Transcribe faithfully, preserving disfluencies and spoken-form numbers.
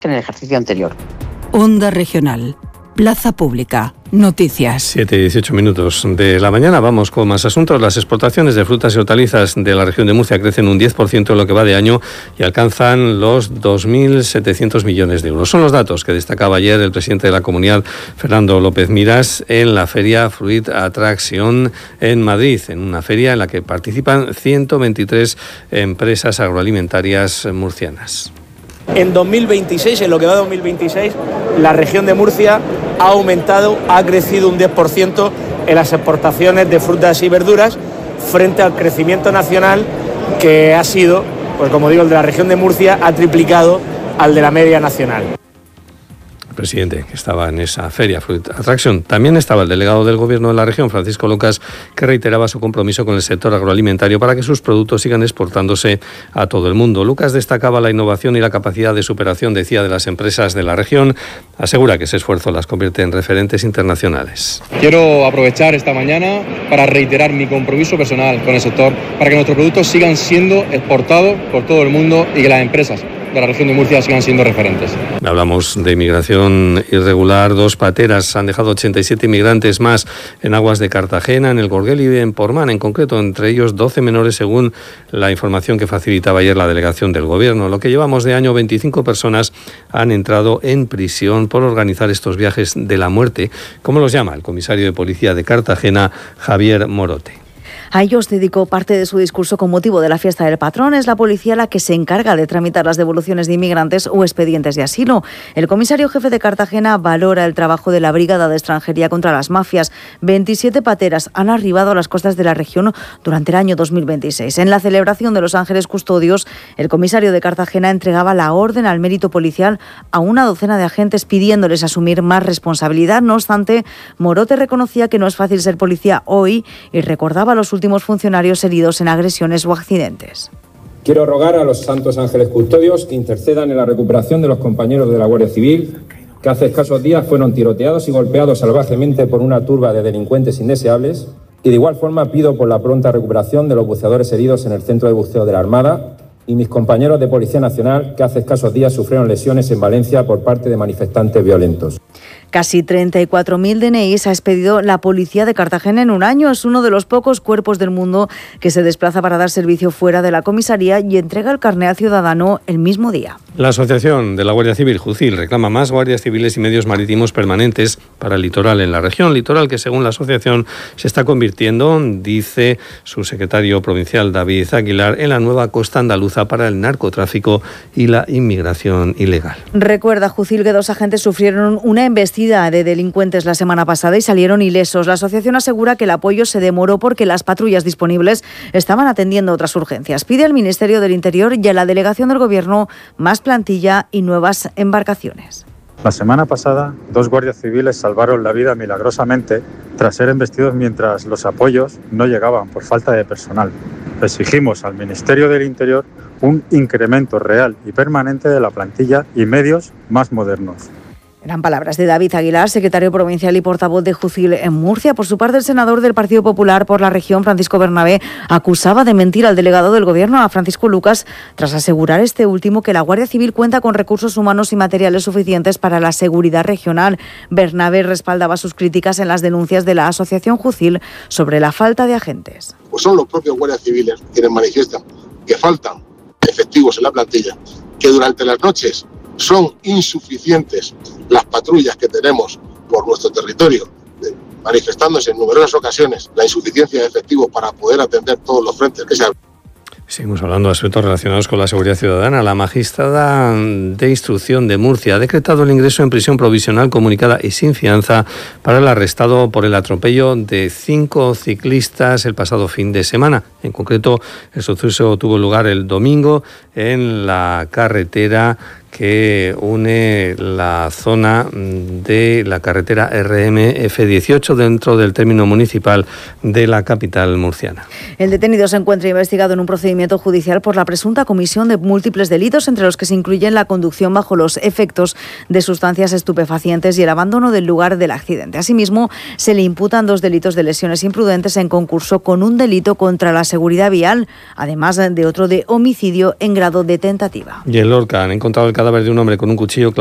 en el ejercicio anterior. Onda Regional, Plaza Pública, noticias. siete y dieciocho minutos de la mañana, vamos con más asuntos. Las exportaciones de frutas y hortalizas de la región de Murcia crecen un diez por ciento en lo que va de año y alcanzan los dos mil setecientos millones de euros. Son los datos que destacaba ayer el presidente de la comunidad, Fernando López Miras, en la feria Fruit Attraction en Madrid, en una feria en la que participan ciento veintitrés empresas agroalimentarias murcianas. En dos mil veintiséis, en lo que va de dos mil veintiséis, la región de Murcia ha aumentado, ha crecido un diez por ciento en las exportaciones de frutas y verduras frente al crecimiento nacional que ha sido, pues como digo, el de la región de Murcia ha triplicado al de la media nacional. El presidente que estaba en esa feria Fruit Attraction. También estaba el delegado del Gobierno de la región, Francisco Lucas, que reiteraba su compromiso con el sector agroalimentario para que sus productos sigan exportándose a todo el mundo. Lucas destacaba la innovación y la capacidad de superación, decía, de las empresas de la región. Asegura que ese esfuerzo las convierte en referentes internacionales. Quiero aprovechar esta mañana para reiterar mi compromiso personal con el sector para que nuestros productos sigan siendo exportados por todo el mundo y que las empresas de la región de Murcia sigan siendo referentes. Hablamos de inmigración irregular. Dos pateras han dejado ochenta y siete inmigrantes más en aguas de Cartagena, en el Gorguel y en Portmán, en concreto, entre ellos doce menores, según la información que facilitaba ayer la delegación del Gobierno. Lo que llevamos de año, veinticinco personas han entrado en prisión por organizar estos viajes de la muerte, como los llama el comisario de policía de Cartagena, Javier Morote. A ellos dedicó parte de su discurso con motivo de la fiesta del patrón. Es la policía la que se encarga de tramitar las devoluciones de inmigrantes o expedientes de asilo. El comisario jefe de Cartagena valora el trabajo de la Brigada de Extranjería contra las Mafias. veintisiete pateras han arribado a las costas de la región durante el año dos mil veintiséis. En la celebración de los Ángeles Custodios, el comisario de Cartagena entregaba la orden al mérito policial a una docena de agentes pidiéndoles asumir más responsabilidad. No obstante, Morote reconocía que no es fácil ser policía hoy y recordaba los últimos últimos funcionarios heridos en agresiones o accidentes. Quiero rogar a los santos ángeles custodios que intercedan en la recuperación de los compañeros de la Guardia Civil que hace escasos días fueron tiroteados y golpeados salvajemente por una turba de delincuentes indeseables, y de igual forma pido por la pronta recuperación de los buceadores heridos en el centro de buceo de la Armada y mis compañeros de Policía Nacional que hace escasos días sufrieron lesiones en Valencia por parte de manifestantes violentos. Casi treinta y cuatro mil D N Is ha expedido la policía de Cartagena en un año. Es uno de los pocos cuerpos del mundo que se desplaza para dar servicio fuera de la comisaría y entrega el carné al ciudadano el mismo día. La Asociación de la Guardia Civil, Jucil, reclama más guardias civiles y medios marítimos permanentes para el litoral en la región. Litoral que, según la asociación, se está convirtiendo, dice su secretario provincial David Aguilar, en la nueva costa andaluza para el narcotráfico y la inmigración ilegal. Recuerda Jucil que dos agentes sufrieron una embestida de delincuentes la semana pasada y salieron ilesos. La asociación asegura que el apoyo se demoró porque las patrullas disponibles estaban atendiendo otras urgencias. Pide al Ministerio del Interior y a la delegación del Gobierno más plantilla y nuevas embarcaciones. La semana pasada, dos guardias civiles salvaron la vida milagrosamente tras ser embestidos mientras los apoyos no llegaban por falta de personal. Exigimos al Ministerio del Interior un incremento real y permanente de la plantilla y medios más modernos. Eran palabras de David Aguilar, secretario provincial y portavoz de Jucil en Murcia. Por su parte, el senador del Partido Popular por la región, Francisco Bernabé, acusaba de mentir al delegado del Gobierno, a Francisco Lucas, tras asegurar este último que la Guardia Civil cuenta con recursos humanos y materiales suficientes para la seguridad regional. Bernabé respaldaba sus críticas en las denuncias de la Asociación Jucil sobre la falta de agentes. Pues son los propios guardias civiles quienes manifiestan que faltan efectivos en la plantilla, que durante las noches son insuficientes las patrullas que tenemos por nuestro territorio, manifestándose en numerosas ocasiones la insuficiencia de efectivos para poder atender todos los frentes que se abren. Seguimos hablando de aspectos relacionados con la seguridad ciudadana. La magistrada de instrucción de Murcia ha decretado el ingreso en prisión provisional comunicada y sin fianza para el arrestado por el atropello de cinco ciclistas el pasado fin de semana. En concreto, el suceso tuvo lugar el domingo en la carretera que une la zona de la carretera R M F dieciocho dentro del término municipal de la capital murciana. El detenido se encuentra investigado en un procedimiento judicial por la presunta comisión de múltiples delitos, entre los que se incluyen la conducción bajo los efectos de sustancias estupefacientes y el abandono del lugar del accidente. Asimismo, se le imputan dos delitos de lesiones imprudentes en concurso con un delito contra la seguridad vial, además de otro de homicidio en grado de tentativa. Y en Lorca han encontrado el cadáver cadáver de un hombre con un cuchillo